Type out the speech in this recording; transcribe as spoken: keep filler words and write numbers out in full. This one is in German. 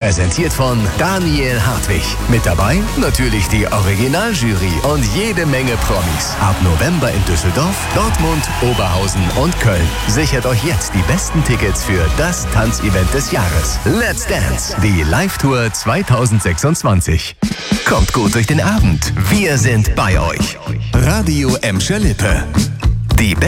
präsentiert von Daniel Hartwig. Mit dabei natürlich die Originaljury und jede Menge Promis. Ab November in Düsseldorf, Dortmund, Oberhausen und Köln. Sichert euch jetzt die besten Tickets für das Tanzevent des Jahres. Let's Dance, die Live-Tour zwanzig sechsundzwanzig. Kommt gut durch den Abend. Wir sind bei euch. Radio Emscher Lippe. Die